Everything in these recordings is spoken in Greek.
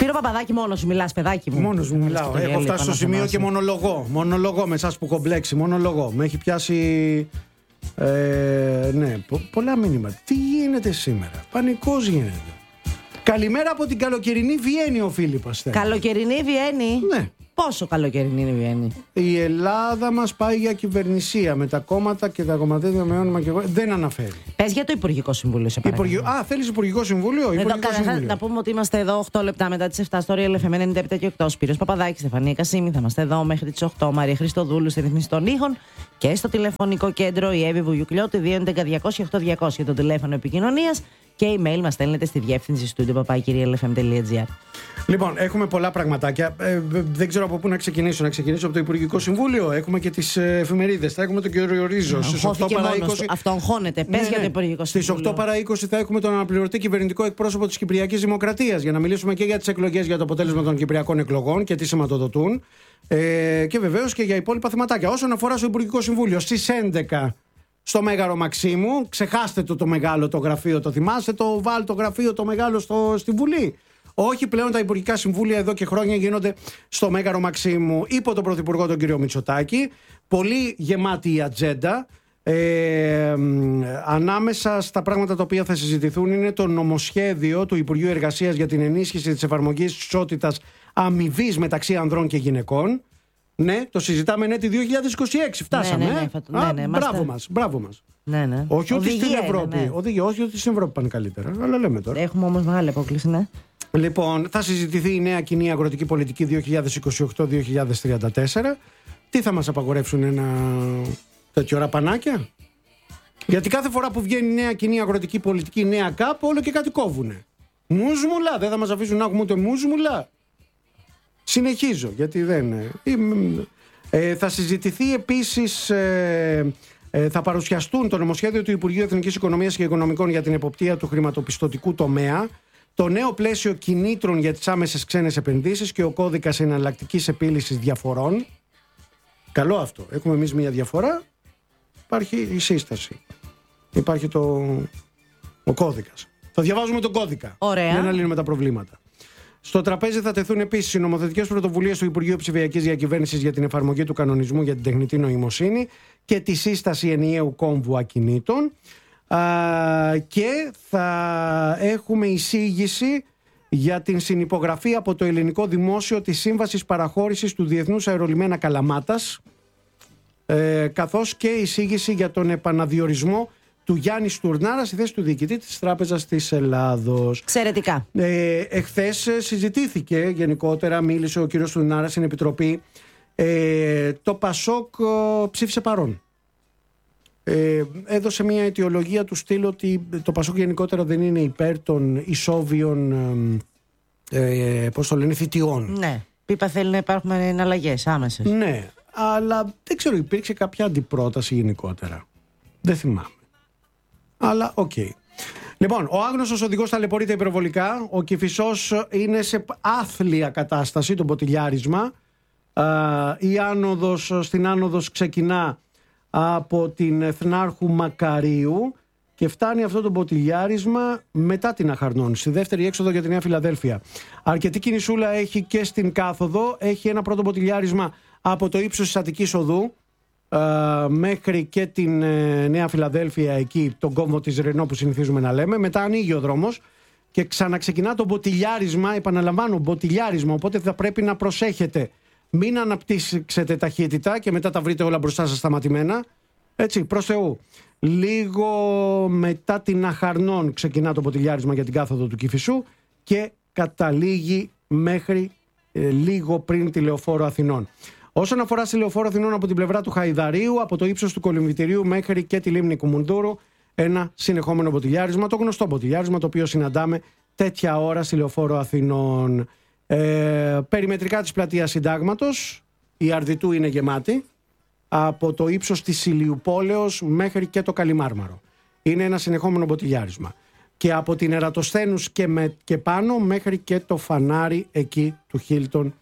Σπύρο Παπαδάκη, μόνος σου μιλάς, παιδάκι μου? Μόνος μου μιλάω. Έχω φτάσει στο σημείο και μονολογώ. Μονολογώ με εσάς που έχω μπλέξει. Μονολογώ. Με έχει πιάσει. Ναι, πολλά μήνυματα. Τι γίνεται σήμερα? Πανικός γίνεται. Καλημέρα από την καλοκαιρινή Βιέννη, ο Φίλιππας. Καλοκαιρινή Βιέννη. Ναι. Πόσο καλοκαιρινή Βιέννη? Η Ελλάδα μας πάει για κυβερνησία με τα κόμματα και τα κομματέδια με όνομα και εγώ. Δεν αναφέρει. Πες για το Υπουργικό Συμβούλιο, σε παρακαλώ. Θέλεις Υπουργικό Συμβούλιο? Να πούμε ότι είμαστε εδώ 8 λεπτά μετά τις 7 στο Real FM 97 και 8. Σπύρος Παπαδάκης, Στεφανία Κασίμη. Θα είμαστε εδώ μέχρι τις 8. Μαρία Χριστοδούλου στη ρυθμίση των ήχων. Και στο τηλεφωνικό κέντρο η Εύη Βουγιουκλιώτη 211-200-8200 για το τηλέφωνο επικοινωνίας. Και email μας στέλνετε στη διεύθυνση studio@realfm.gr. Λοιπόν, έχουμε πολλά πραγματάκια. Δεν ξέρω από πού να ξεκινήσω. Να ξεκινήσω από το Υπουργικό Συμβούλιο. Έχουμε και τις εφημερίδες. Θα έχουμε τον κύριο Ρίζο. Στις 8 παρά 20. Αυτό αγχώνεται. Πες για το Υπουργικό Συμβούλιο. Στις 8 παρά 20 θα έχουμε τον αναπληρωτή κυβερνητικό εκπρόσωπο της Κυπριακής Δημοκρατίας για να μιλήσουμε και για τις εκλογές, για το αποτέλεσμα των Κυπριακών εκλογών και τι σηματοδοτούν. Και βεβαίως και για υπόλοιπα θεματάκια. Όσον αφορά στο Υπουργικό Συμβούλιο, στις 11. Στο Μέγαρο Μαξίμου, ξεχάστε το μεγάλο το γραφείο, το θυμάστε, βάλτε το γραφείο το μεγάλο στη Βουλή. Όχι, πλέον τα Υπουργικά Συμβούλια εδώ και χρόνια γίνονται στο Μέγαρο Μαξίμου υπό τον Πρωθυπουργό τον κύριο Μητσοτάκη. Πολύ γεμάτη η ατζέντα. Ανάμεσα στα πράγματα τα οποία θα συζητηθούν είναι το νομοσχέδιο του Υπουργείου Εργασίας για την ενίσχυση της εφαρμογής της ισότητας αμοιβής μεταξύ ανδρών και γυναικών. Ναι, το συζητάμε, ναι, τη 2026. Φτάσαμε. Ναι, μπράβο μας. Ναι. Όχι ότι στην Ευρώπη. Όχι ότι στην Ευρώπη πάνε καλύτερα. Αλλά λέμε τώρα. Έχουμε όμως μεγάλη απόκληση, ναι. Λοιπόν, θα συζητηθεί η νέα κοινή αγροτική πολιτική 2028-2034. Τι θα μας απαγορεύσουν, ένα τέτοιο ραπανάκια? Γιατί κάθε φορά που βγαίνει η νέα κοινή αγροτική πολιτική, νέα ΚΑΠ, όλο και κάτι κόβουνε. Μουσμουλά, δεν θα μας αφήσουν να έχουμε ούτε μουσμουλά. Συνεχίζω, γιατί δεν. Θα συζητηθεί επίσης, θα παρουσιαστούν το νομοσχέδιο του Υπουργείου Εθνικής Οικονομίας και Οικονομικών για την εποπτεία του χρηματοπιστωτικού τομέα, το νέο πλαίσιο κινήτρων για τις άμεσες ξένες επενδύσεις και ο κώδικας εναλλακτικής επίλυσης διαφορών. Καλό αυτό. Έχουμε εμείς μια διαφορά, υπάρχει η σύσταση. Υπάρχει ο κώδικας. Θα διαβάζουμε τον κώδικα. Ωραία. Για να λύνουμε τα προβλήματα. Στο τραπέζι θα τεθούν επίσης οι νομοθετικές πρωτοβουλίες του Υπουργείου Ψηφιακής Διακυβέρνησης για την εφαρμογή του κανονισμού για την τεχνητή νοημοσύνη και τη σύσταση ενιαίου κόμβου ακινήτων. Και θα έχουμε εισήγηση για την συνυπογραφή από το ελληνικό δημόσιο της σύμβασης παραχώρησης του Διεθνούς Αερολιμένα Καλαμάτας, καθώς και εισήγηση για τον επαναδιορισμό του Γιάννη Στουρνάρα στη θέση του διοικητή της Τράπεζας της Ελλάδος. Εξαιρετικά. Εχθές συζητήθηκε γενικότερα, μίλησε ο κύριος Στουρνάρα στην Επιτροπή. Το Πασόκ ψήφισε παρόν. Έδωσε μια αιτιολογία του στυλ ότι το Πασόκ γενικότερα δεν είναι υπέρ των ισόβιων θητιών. Ναι, είπα θέλει να υπάρχουν εναλλαγές άμεσες. Ναι, αλλά δεν ξέρω, υπήρξε κάποια αντιπρόταση γενικότερα. Δεν θυμάμαι. Αλλά οκ. Λοιπόν, ο άγνωστος οδηγός ταλαιπωρείται υπερβολικά. Ο Κηφισός είναι σε άθλια κατάσταση, το μποτιλιάρισμα. Στην άνοδος ξεκινά από την Εθνάρχου Μακαρίου και φτάνει αυτό το μποτιλιάρισμα μετά την Αχαρνών, στη δεύτερη έξοδο για τη Νέα Φιλαδέλφια. Αρκετή κινησούλα έχει και στην κάθοδο. Έχει ένα πρώτο μποτιλιάρισμα από το ύψος της Αττικής Οδού μέχρι και την Νέα Φιλαδέλφια, εκεί τον κόμβο της Ρενό που συνηθίζουμε να λέμε. Μετά ανοίγει ο δρόμος και ξαναξεκινά το μποτιλιάρισμα. Επαναλαμβάνω, μποτιλιάρισμα, οπότε θα πρέπει να προσέχετε. Μην αναπτύξετε ταχύτητα και μετά τα βρείτε όλα μπροστά σας σταματημένα. Έτσι, προς Θεού. Λίγο μετά την Αχαρνών ξεκινά το μποτιλιάρισμα για την κάθοδο του Κηφισού και καταλήγει μέχρι λίγο πριν τη Λεωφόρο Αθηνών. Όσον αφορά στη Λεωφόρο Αθηνών από την πλευρά του Χαϊδαρίου, από το ύψος του Κολυμβητηρίου μέχρι και τη λίμνη Κουμουνδούρου, ένα συνεχόμενο μποτιλιάρισμα, το γνωστό μποτιλιάρισμα το οποίο συναντάμε τέτοια ώρα στη Λεωφόρο Αθηνών. Περιμετρικά της πλατείας Συντάγματος, η Αρδιτού είναι γεμάτη, από το ύψος της Ηλιουπόλεως μέχρι και το Καλιμάρμαρο. Είναι ένα συνεχόμενο μποτιλιάρισμα. Και από την Ερατοσθένους και πάνω μέχρι και το φανάρι εκεί του Χίλτον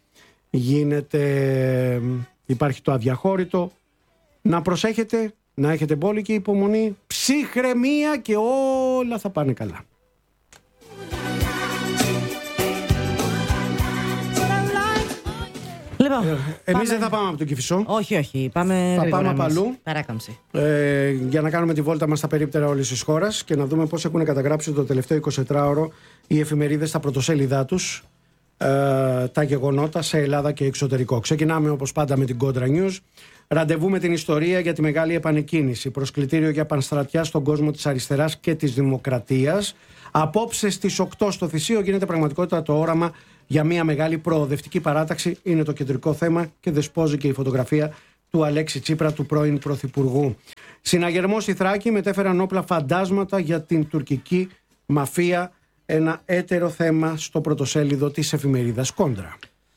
υπάρχει το αδιαχώρητο. Να προσέχετε, να έχετε μπόλικη υπομονή, ψυχραιμία και όλα θα πάνε καλά. Λοιπόν, εμείς δεν θα πάμε από τον Κηφισό. Όχι. Πάμε από αλλού. Παράκαμψη. Για να κάνουμε τη βόλτα μας στα περίπτερα όλης της χώρας και να δούμε πώς έχουν καταγράψει το τελευταίο 24ωρο οι εφημερίδες στα πρωτοσέλιδά τους τα γεγονότα σε Ελλάδα και εξωτερικό. Ξεκινάμε όπως πάντα με την Κόντρα News. Ραντεβού με την ιστορία για τη μεγάλη επανεκκίνηση. Προσκλητήριο για πανστρατιά στον κόσμο της αριστεράς και της δημοκρατίας. Απόψε στις 8 στο Θησίο γίνεται πραγματικότητα το όραμα για μια μεγάλη προοδευτική παράταξη. Είναι το κεντρικό θέμα και δεσπόζει και η φωτογραφία του Αλέξη Τσίπρα, του πρώην Πρωθυπουργού. Συναγερμός στη Θράκη, μετέφεραν όπλα φαντάσματα για την τουρκική μαφία. Ένα έτερο θέμα στο πρωτοσέλιδο της εφημερίδας Κόντρα.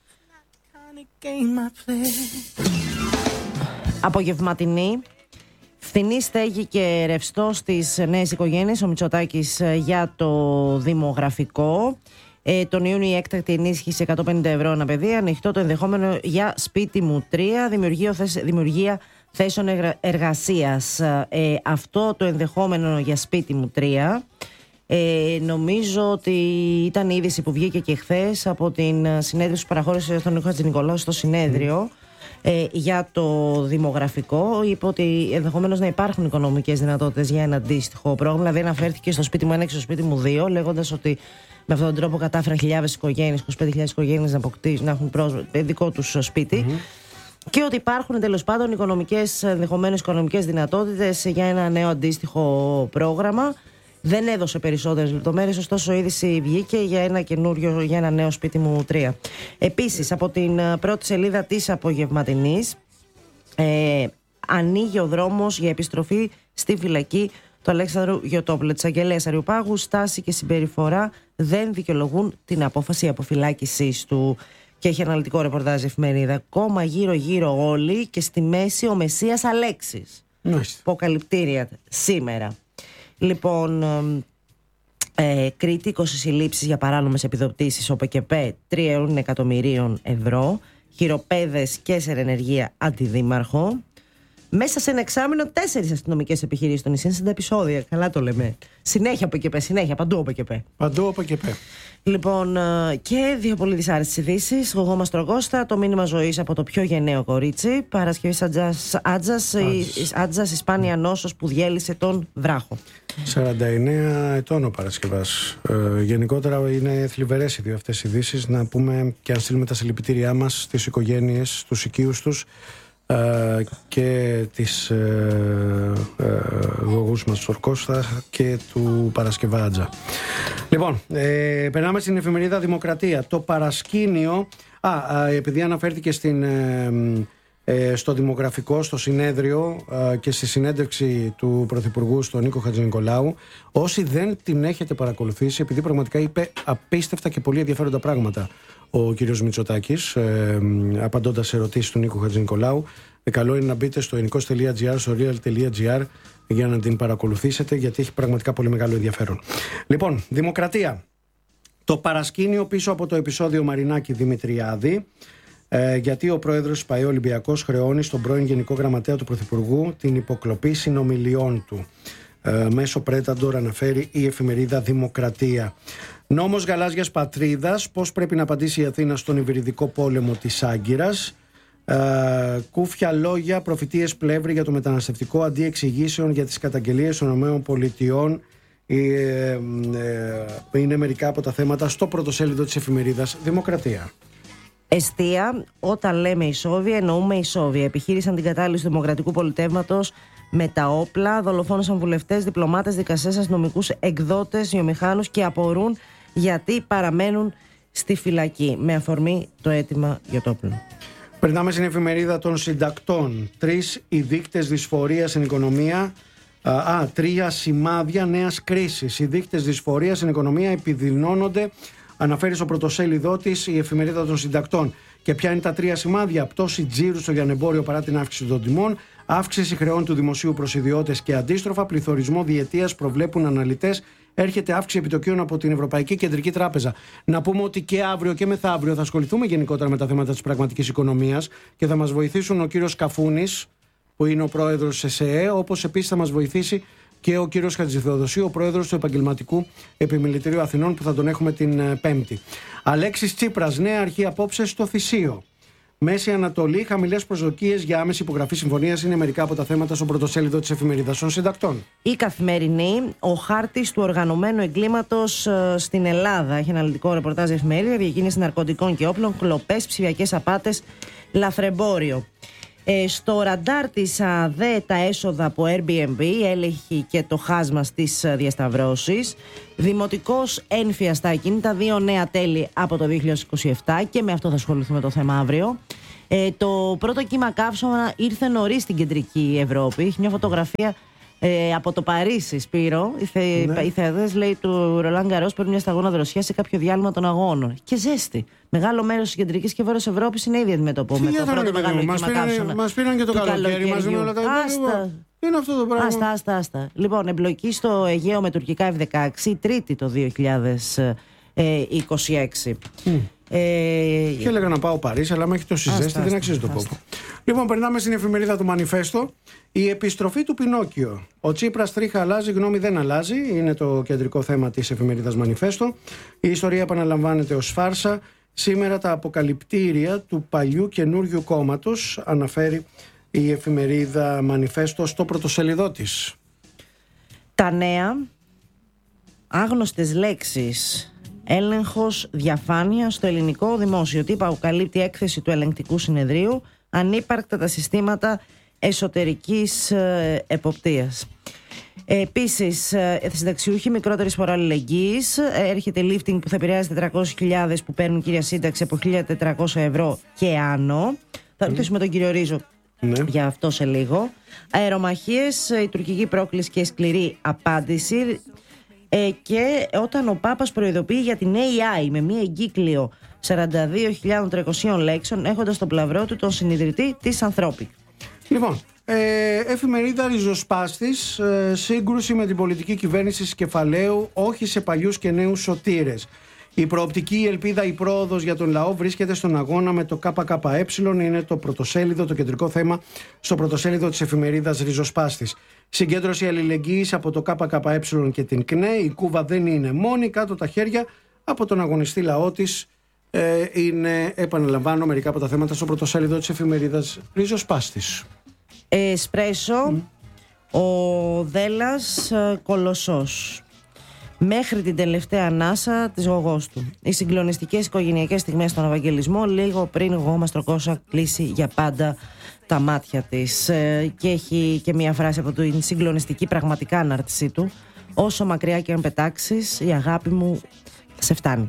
Απογευματινή. Φθηνή στέγη και ρευστό στις νέες οικογένειες. Ο Μητσοτάκης για το δημογραφικό. Τον Ιούνιο η έκτακτη ενίσχυση 150 ευρώ ανά παιδί. Ανοιχτό το ενδεχόμενο για σπίτι μου 3. Δημιουργία θέσεων εργασίας. Αυτό το ενδεχόμενο για σπίτι μου 3. Νομίζω ότι ήταν η είδηση που βγήκε και χθες από την συνέντευξη που παραχώρησε στον Νίκο Χατζηνικολάου στο συνέδριο για το δημογραφικό. Είπε ότι ενδεχομένως να υπάρχουν οικονομικές δυνατότητες για ένα αντίστοιχο πρόγραμμα. Δηλαδή αναφέρθηκε στο σπίτι μου 1 και στο σπίτι μου 2, λέγοντας ότι με αυτόν τον τρόπο κατάφεραν χιλιάδες οικογένειες, 25.000 οικογένειες να έχουν δικό τους σπίτι. Και ότι υπάρχουν τέλος πάντων ενδεχομένως οικονομικές δυνατότητες για ένα νέο αντίστοιχο πρόγραμμα. Δεν έδωσε περισσότερες λεπτομέρειες, ωστόσο η είδηση βγήκε για ένα νέο σπίτι μου 3. Επίσης, από την πρώτη σελίδα της Απογευματινής, ανοίγει ο δρόμος για επιστροφή στη φυλακή του Αλέξανδρου Γιωτόπουλου. Της αγγελέας Αριουπάγου, στάση και συμπεριφορά δεν δικαιολογούν την απόφαση αποφυλάκησής του. Και έχει αναλυτικό ρεπορτάζ η εφημερίδα. Κόμμα γύρω-γύρω όλοι και στη μέση ο Μεσσίας Αλέξης. Αποκαλυπτήρια σήμερα. Λοιπόν, Κρήτη, 20 συλλήψεις για παράνομες επιδοτήσεις ΟΠΕΚΕΠΕ 3 εκατομμυρίων ευρώ. Χειροπέδες και σε ενεργεία αντιδήμαρχο. Μέσα σε ένα εξάμηνο 4 αστυνομικές επιχειρήσεις στο νησί. Είναι σαν τα επεισόδια. Καλά το λέμε. Συνέχεια ΟΠΕΚΕΠΕ, παντού ΟΠΕΚΕΠΕ. Λοιπόν, και 2 πολύ δυσάρεστες ειδήσεις. Γογό Μαστρογώστα, το μήνυμα ζωής από το πιο γενναίο κορίτσι. Παρασκευής Άτζας, η σπάνια νόσος που διέλυσε τον βράχο. 49 ετών ο Παρασκευάς. Γενικότερα είναι θλιβερές οι δύο αυτές ειδήσεις. Να πούμε και αν στείλουμε τα συλληπιτήριά μας στις οικογένειες, στους οικείους τους και της γογούς μας Ορκώστα και του Παρασκευάτζα. Λοιπόν, περνάμε στην εφημερίδα Δημοκρατία. Το παρασκήνιο, επειδή αναφέρθηκε στο δημογραφικό, στο συνέδριο και στη συνέντευξη του Πρωθυπουργού στον Νίκο Χατζηνικολάου, όσοι δεν την έχετε παρακολουθήσει, επειδή πραγματικά είπε απίστευτα και πολύ ενδιαφέροντα πράγματα ο κύριος Μητσοτάκης, απαντώντας σε ερωτήσεις του Νίκου Χατζηνικολάου, καλό είναι να μπείτε στο ελληνικός.gr, στο real.gr για να την παρακολουθήσετε, γιατί έχει πραγματικά πολύ μεγάλο ενδιαφέρον. Λοιπόν, Δημοκρατία. Το παρασκήνιο πίσω από το επεισόδιο Μαρινάκη Δημητριάδη, γιατί ο πρόεδρος της ΠΑΕ Ολυμπιακός χρεώνει στον πρώην Γενικό Γραμματέα του Πρωθυπουργού την υποκλοπή συνομιλιών του. Μέσω Πρέταντορ αναφέρει η εφημερίδα Δημοκρατία. Νόμος γαλάζιας πατρίδας, πώς πρέπει να απαντήσει η Αθήνα στον υβριδικό πόλεμο της Άγκυρας. Κούφια λόγια, προφητείες πλεύρη για το μεταναστευτικό, αντί εξηγήσεων για τις καταγγελίες των ΗΠΑ. Είναι μερικά από τα θέματα στο πρωτοσέλιδο της εφημερίδας Δημοκρατία. Εστία, όταν λέμε ισόβια, εννοούμε ισόβια. Επιχείρησαν την κατάλυση του δημοκρατικού πολιτεύματος με τα όπλα, δολοφόνησαν βουλευτές, διπλωμάτες, δικαστές, αστυνομικούς, εκδότες, βιομηχάνους και απορούν γιατί παραμένουν στη φυλακή. Με αφορμή το αίτημα Γιωτόπουλου. Περνάμε στην εφημερίδα των συντακτών. 3 οι δείκτες δυσφορίας στην οικονομία. 3 σημάδια νέας κρίσης. Οι δείκτες δυσφορίας στην οικονομία επιδεινώνονται. Αναφέρει στο πρωτοσέλιδό της η εφημερίδα των συντακτών. Και ποια είναι τα 3 σημάδια? Πτώση τζίρου στο λιανεμπόριο παρά την αύξηση των τιμών, αύξηση χρεών του δημοσίου προς ιδιώτες και αντίστροφα, πληθωρισμό διετίας προβλέπουν αναλυτές, έρχεται αύξηση επιτοκίων από την Ευρωπαϊκή Κεντρική Τράπεζα. Να πούμε ότι και αύριο και μεθαύριο θα ασχοληθούμε γενικότερα με τα θέματα της πραγματικής οικονομίας και θα μας βοηθήσουν ο κύριος Καφούνης, που είναι ο πρόεδρος της ΕΣΕΕ, όπως επίσης θα μας βοηθήσει και ο κύριος Χατζηθεοδοσίου, ο πρόεδρος του Επαγγελματικού Επιμελητηρίου Αθηνών, που θα τον έχουμε την Πέμπτη. Αλέξης Τσίπρας, νέα αρχή απόψε στο Θησίο. Μέση Ανατολή, χαμηλές προσδοκίες για άμεση υπογραφή συμφωνίας είναι μερικά από τα θέματα στο πρωτοσέλιδο της Εφημερίδας των Συντακτών. Η Καθημερινή, ο χάρτης του οργανωμένου εγκλήματος στην Ελλάδα. Έχει αναλυτικό ρεπορτάζ η Εφημερίδα, διακίνηση ναρκωτικών και όπλων, κλοπές, ψηφιακές απάτες, λαθρεμπόριο. Στο ραντάρ της ΑΔΕ τα έσοδα από Airbnb, έλεγχη και το χάσμα στις διασταυρώσεις. Δημοτικός ένφια στα ακίνητα, 2 νέα τέλη από το 2027 και με αυτό θα ασχοληθούμε το θέμα αύριο. Το πρώτο κύμα καύσωνα ήρθε νωρίς στην κεντρική Ευρώπη. Έχει μια φωτογραφία από το Παρίσι, Σπύρο. Οι θεατές, λέει, του Ρολάν Γκαρός παίρνουν μια σταγόνα δροσιά σε κάποιο διάλειμμα των αγώνων. Και ζέστη. Μεγάλο μέρος της κεντρικής και βόρειας Ευρώπης είναι ήδη αντιμέτωπο με το πρώτο μεγάλο κύμα καύσωνα. Μας πήραν και το καλοκαίρι, μας δίνουν όλα τα υπόλοιπα. Είναι αυτό το πράγμα. Άστα. Λοιπόν, εμπλοκή στο Αιγαίο με τουρκικά F-16, η τρίτη το 2026. Και έλεγα να πάω Παρίσι, αλλά με έχει τόση ζέστη, δεν αξίζει τον κόπο. Λοιπόν, περνάμε στην εφημερίδα του Μανιφέστο. Η επιστροφή του Πινόκιο. Ο Τσίπρας τρίχα αλλάζει, γνώμη δεν αλλάζει. Είναι το κεντρικό θέμα της εφημερίδας Μανιφέστο. Η ιστορία επαναλαμβάνεται ως φάρσα. Σήμερα τα αποκαλυπτήρια του παλιού καινούριου κόμματος, αναφέρει η εφημερίδα Μανιφέστο στο πρωτοσέλιδό της. Τα νέα, άγνωστες λέξεις. Έλεγχος, διαφάνεια στο ελληνικό δημόσιο. Τι αποκαλύπτει η έκθεση του ελεγκτικού συνεδρίου, ανύπαρκτα τα συστήματα εσωτερικής εποπτείας. Επίσης, συνταξιούχοι μικρότερης φοροαλληλεγγύης. Έρχεται lifting που θα επηρεάζει 400.000 που παίρνουν κυρία σύνταξη από 1.400 ευρώ και άνω. Θα ρωτήσουμε τον κύριο Ρίζο για αυτό σε λίγο. Αερομαχίες, η τουρκική πρόκληση και σκληρή απάντηση. Και όταν ο Πάπας προειδοποιεί για την AI με μία εγκύκλιο 42.300 λέξεων, έχοντας στον πλευρό του τον συνιδρυτή της Ανθρώπικ. Λοιπόν, εφημερίδα Ριζοσπάστης, σύγκρουση με την πολιτική κυβέρνηση Κεφαλαίου, όχι σε παλιούς και νέους σωτήρες. Η προοπτική, η ελπίδα, η πρόοδος για τον λαό βρίσκεται στον αγώνα με το ΚΚΕ. Είναι το πρωτοσέλιδο, το κεντρικό θέμα στο πρωτοσέλιδο της εφημερίδας Ριζοσπάστης. Συγκέντρωση αλληλεγγύης από το ΚΚΕ και την ΚΝΕ. Η Κούβα δεν είναι μόνη, κάτω τα χέρια από τον αγωνιστή λαό της. Είναι, επαναλαμβάνω, μερικά από τα θέματα στο πρωτοσέλιδο της εφημερίδας Ριζοσπάστης. Εσπρέσο, ο Δέλλας Κολοσσός. Μέχρι την τελευταία ανάσα της γογός του. Οι συγκλονιστικές οικογενειακές στιγμές στον Ευαγγελισμό, λίγο πριν ο Μαστροκόσα κλείσει για πάντα τα μάτια της. Και έχει και μια φράση από την συγκλονιστική πραγματικά ανάρτησή του. Όσο μακριά και αν πετάξεις, η αγάπη μου σε φτάνει.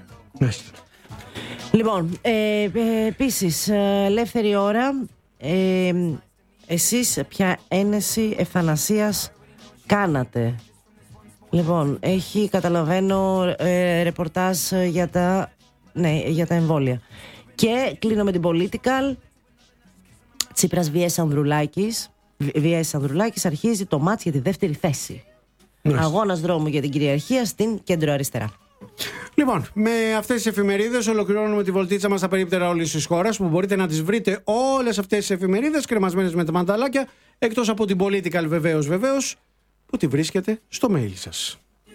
Λοιπόν, επίσης, ελεύθερη ώρα. Εσείς ποια ένεση ευθανασίας κάνατε? Λοιπόν, έχει, καταλαβαίνω, ρεπορτάζ για τα εμβόλια. Και κλείνω με την Political. Τσίπρας VS Ανδρουλάκης αρχίζει το μάτς για τη δεύτερη θέση. Αγώνας δρόμου για την κυριαρχία στην κέντρο-αριστερά. Λοιπόν, με αυτές τις εφημερίδες ολοκληρώνουμε τη βολτίτσα μας στα περίπτερα όλης της χώρας, που μπορείτε να τις βρείτε όλες αυτές τις εφημερίδες κρεμασμένες με τα μανταλάκια, εκτός από την Political βεβαίως, που τη βρίσκετε στο mail σας.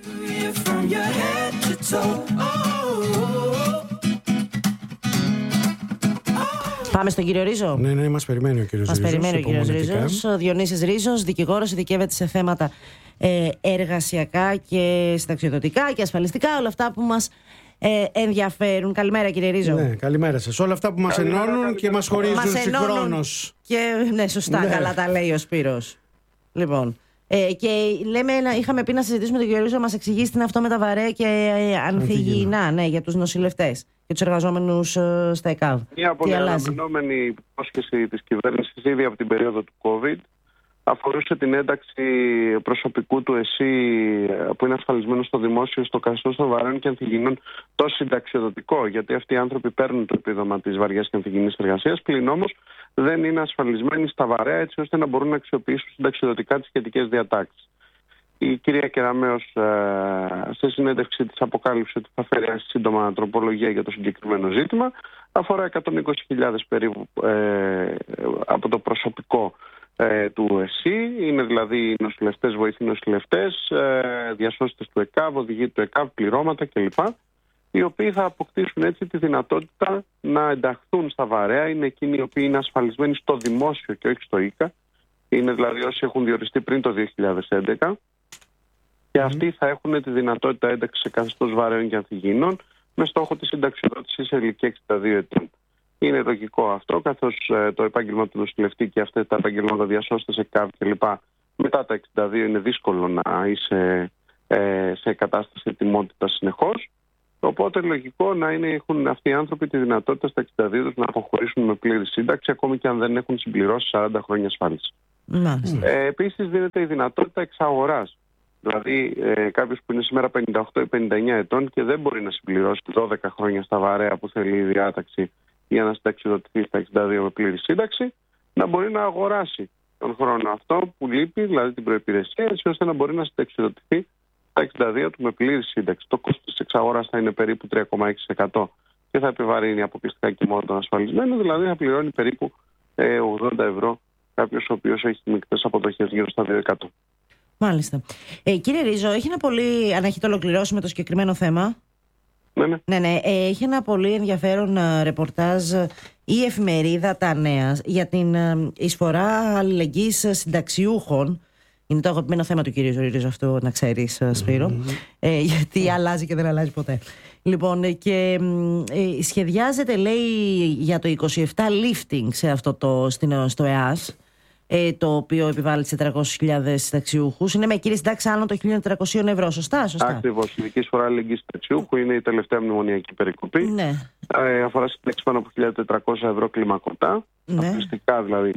Πάμε στον κύριο Ρίζο. Ναι, μας περιμένει ο κύριος Ρίζος. Ο Διονύσης Ρίζος, δικηγόρος, ειδικεύεται σε θέματα εργασιακά και συνταξιοδοτικά και ασφαλιστικά, όλα αυτά που μας ενδιαφέρουν. Καλημέρα, κύριε Ρίζο. Ναι, καλημέρα σας. Όλα αυτά που μας ενώνουν και μας χωρίζουν συγχρόνως. Και ναι, σωστά, καλά τα λέει ο Σπύρος. Λοιπόν, και είχαμε πει να συζητήσουμε τον κύριο Ρίζο να μας εξηγήσει τι είναι αυτό με τα βαρέα και ανθυγιεινά, για τους νοσηλευτές και τους εργαζόμενους στα ΕΚΑΒ. Μια πολύ αναμενόμενη υπόσχεση της κυβέρνησης ήδη από την περίοδο του COVID αφορούσε την ένταξη προσωπικού του ΕΣΥ που είναι ασφαλισμένο στο δημόσιο στο καθεστώς των βαρέων και ανθυγιεινών το συνταξιοδοτικό, γιατί αυτοί οι άνθρωποι παίρνουν το επίδομα της βαριάς και ανθυγιεινής εργασίας, πλην όμως δεν είναι ασφαλισμένοι στα βαρέα έτσι ώστε να μπορούν να αξιοποιήσουν συνταξιοδοτικά τις σχετικές διατάξεις. Η κυρία Κεραμέως σε συνέντευξη της αποκάλυψε ότι θα φέρει σύντομα τροπολογία για το συγκεκριμένο ζήτημα. Αφορά 120.000 περίπου από το προσωπικό του ΕΣΥ, είναι δηλαδή νοσηλευτές, βοηθοί νοσηλευτές, διασώστες του ΕΚΑΒ, οδηγοί του ΕΚΑΒ, πληρώματα κλπ. οι οποίοι θα αποκτήσουν έτσι τη δυνατότητα να ενταχθούν στα βαρέα. Είναι εκείνοι οι οποίοι είναι ασφαλισμένοι στο δημόσιο και όχι στο ΙΚΑ. Είναι δηλαδή όσοι έχουν διοριστεί πριν το 2011. Και αυτοί θα έχουν τη δυνατότητα ένταξη σε καθεστώς βαρέων και ανθυγιεινών με στόχο τη συνταξιοδότηση σε ηλικία 62 ετών. Είναι λογικό αυτό, καθώς το επάγγελμα του νοσηλευτή και αυτά τα επαγγελματα διασώστε σε ΚΑΒ κλπ. Μετά τα 62 είναι δύσκολο να είσαι σε κατάσταση ετοιμότητας συνεχώς. Οπότε λογικό να έχουν αυτοί οι άνθρωποι τη δυνατότητα στα 62 τους να αποχωρήσουν με πλήρη σύνταξη, ακόμη και αν δεν έχουν συμπληρώσει 40 χρόνια ασφάλιση. Επίσης δίνεται η δυνατότητα εξαγοράς. Δηλαδή κάποιος που είναι σήμερα 58 ή 59 ετών και δεν μπορεί να συμπληρώσει 12 χρόνια στα βαρέα που θέλει η διάταξη για να συνταξιδοτηθεί στα 62 με πλήρη σύνταξη, να μπορεί να αγοράσει τον χρόνο αυτό που λείπει, δηλαδή την προϋπηρεσία, έτσι ώστε να μπορεί να συνταξιδοτηθεί στα 62 του με πλήρη σύνταξη. Το κόστος της εξαγοράς θα είναι περίπου 3,6% και θα επιβαρύνει αποκλειστικά και μόνο τον ασφαλισμένο, δηλαδή θα πληρώνει περίπου 80 ευρώ κάποιος ο οποίος έχει μικτές αποδοχές γύρω στα 2%. Μάλιστα. Κύριε Ρίζο, έχει ένα πολύ, αν έχετε ολοκληρώσει με το συγκεκριμένο θέμα. Ναι. Έχει ένα πολύ ενδιαφέρον ρεπορτάζ η εφημερίδα Τα Νέα για την εισφορά αλληλεγγύης συνταξιούχων. Είναι το αγαπημένο θέμα του κυρίου Ρίζο αυτό, να ξέρεις, Σπύρο. Γιατί αλλάζει και δεν αλλάζει ποτέ. Λοιπόν, και σχεδιάζεται, λέει, για το 27 lifting σε αυτό στο ΕΑΣ, το οποίο επιβάλλει σε 400.000 συνταξιούχους. Είναι με κύριε συντάξη άνω των 1.400 ευρώ. Σωστά. Ακριβώς. Η ειδική εισφορά αλληλεγγύης συνταξιούχου είναι η τελευταία μνημονιακή περικοπή. Ναι. Αφορά συντάξεις πάνω από 1.400 ευρώ κλιμακωτά. Ναι. Αποκλειστικά δηλαδή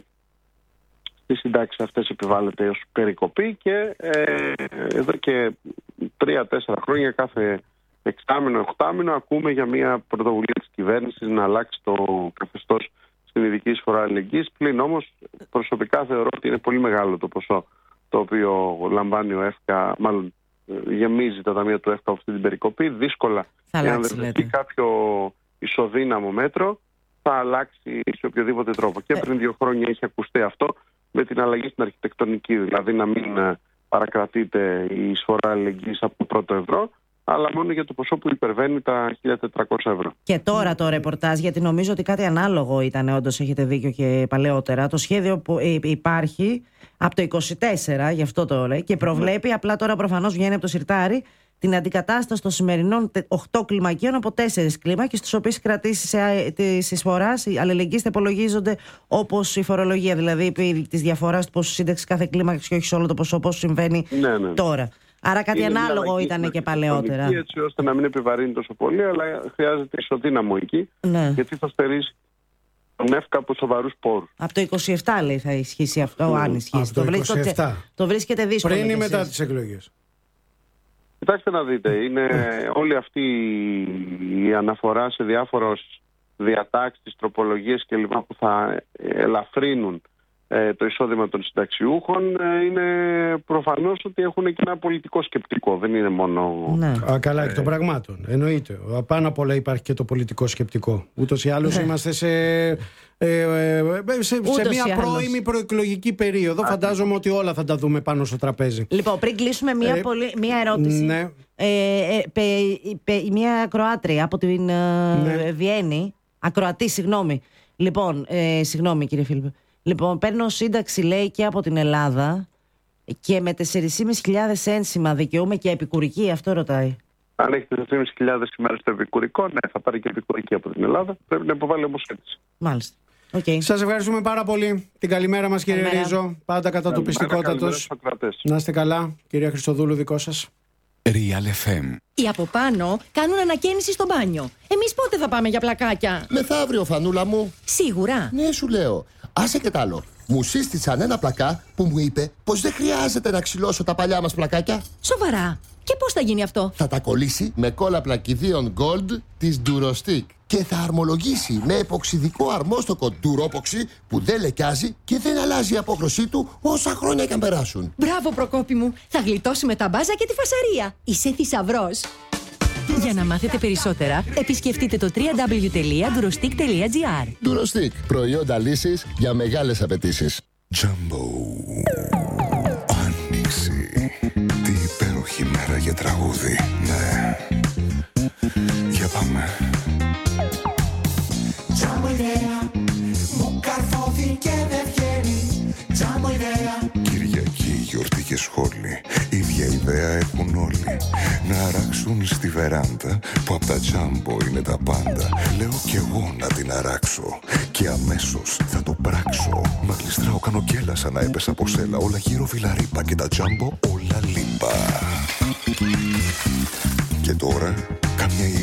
στις συντάξεις αυτές επιβάλλεται ως περικοπή και εδώ και 3-4 χρόνια κάθε εξάμηνο, 8μηνο ακούμε για μια πρωτοβουλία της κυβέρνησης να αλλάξει το καθεστώς στην ειδική εισφορά αλληλεγγύης. Πλην όμως προσωπικά θεωρώ ότι είναι πολύ μεγάλο το ποσό το οποίο λαμβάνει ο ΕΦΚΑ, μάλλον γεμίζει τα ταμεία του ΕΦΚΑ αυτή την περικοπή. Δύσκολα, αν δεν βρεθεί κάποιο ισοδύναμο μέτρο, θα αλλάξει σε οποιοδήποτε τρόπο. Και πριν 2 χρόνια είχε ακουστεί αυτό με την αλλαγή στην αρχιτεκτονική, δηλαδή να μην παρακρατείται η εισφορά αλληλεγγύης από το πρώτο ευρώ, αλλά μόνο για το ποσό που υπερβαίνει τα 1.400 ευρώ. Και τώρα το ρεπορτάζ, γιατί νομίζω ότι κάτι ανάλογο ήταν, όντως έχετε δίκιο και παλαιότερα. Το σχέδιο που υπάρχει από το 24, γι' αυτό το λέει, και προβλέπει, απλά τώρα προφανώς βγαίνει από το σιρτάρι, την αντικατάσταση των σημερινών 8 κλιμακίων από 4 κλίμακες, στις οποίες οι κρατήσεις της εισφοράς αλληλεγγύης θα υπολογίζονται όπως η φορολογία, δηλαδή της διαφοράς του ποσού σύνταξης κάθε κλίμακας και όχι σε όλο το ποσό όπως συμβαίνει τώρα. Άρα κάτι είναι ανάλογο ήταν και παλαιότερα. Έτσι ώστε να μην επιβαρύνει τόσο πολύ, αλλά χρειάζεται ισοδύναμο εκεί, γιατί θα στερήσει τον ΕΦΚΑ από σοβαρούς πόρους. Από το 27 λέει θα ισχύσει αυτό, αν ισχύσει. Το βρίσκεται δύσκολο. Πριν ή μετά τις εκλογές? Κοιτάξτε να δείτε, είναι όλη αυτή η αναφορά σε διάφορες διατάξεις, τροπολογίες κλπ. Που θα ελαφρύνουν το εισόδημα των συνταξιούχων, είναι προφανώς ότι έχουν και ένα πολιτικό σκεπτικό. Δεν είναι μόνο. Καλά, εκ των πραγμάτων. Εννοείται. Πάνω απ' όλα υπάρχει και το πολιτικό σκεπτικό. Ούτως ή άλλως είμαστε σε μια πρώιμη προεκλογική περίοδο. Φαντάζομαι ότι όλα θα τα δούμε πάνω στο τραπέζι. Λοιπόν, πριν κλείσουμε μια ερώτηση. Ναι. Μια Κροάτρια από την Βιέννη. Ακροατή, συγγνώμη. Λοιπόν, συγγνώμη κύριε Φίλιππε. Λοιπόν, παίρνω σύνταξη, λέει, και από την Ελλάδα και με 4.500 ένσημα δικαιούμαι και επικουρική, αυτό ρωτάει. Αν έχει 4.500 ημέρες στο επικουρικό, ναι, θα πάρει και επικουρική από την Ελλάδα. Πρέπει να υποβάλει όμως αίτηση. Μάλιστα. Σας ευχαριστούμε πάρα πολύ. Την καλημέρα μας, κύριε Ρίζο. Πάντα κατά του πιστικότατος. Να είστε καλά. Κυρία Χριστοδούλου, δικό σας. Real FM. Οι από πάνω κάνουν ανακαίνιση στο μπάνιο. Εμείς πότε θα πάμε για πλακάκια? Μεθαύριο, Φανούλα μου. Σίγουρα? Ναι, σου λέω. Άσε και τ' άλλο. Μου σύστησαν ένα πλακά που μου είπε πως δεν χρειάζεται να ξυλώσω τα παλιά μας πλακάκια. Σοβαρά? Και πώς θα γίνει αυτό? Θα τα κολλήσει με κόλλα πλακιδίων Gold της Durostick και θα αρμολογήσει με εποξιδικό αρμόστοκο Duropoxy που δεν λεκιάζει και δεν αλλάζει η απόχρωσή του όσα χρόνια και αν περάσουν. Μπράβο, Προκόπη μου. Θα γλιτώσουμε τα μπάζα και τη φασαρία. Είσαι θησαυρός. Για να μάθετε περισσότερα, επισκεφτείτε το www.durostick.gr. Durostick. Προϊόντα λύσης για μεγάλες απαιτήσεις. Jumbo. Άνοιξη. Τι υπέροχη μέρα για τραγούδι. Ναι. Για Τζάμπο ιδέα, μου καρφώθηκε δεν βγαίνει. Τζάμπο ιδέα. Κυριακή, γιορτή και σχόλη. Ίδια ιδέα έχουν όλοι. Να αράξουν στη βεράντα που απ' τα τζάμπο είναι τα πάντα. Λέω κι εγώ να την αράξω και αμέσως θα το πράξω. Μα γλιστράω, κάνω κέλα σαν να έπεσα από σέλα. Όλα γύρω βιλαρίπα και τα τζάμπο όλα λίπα. Και τώρα καμιά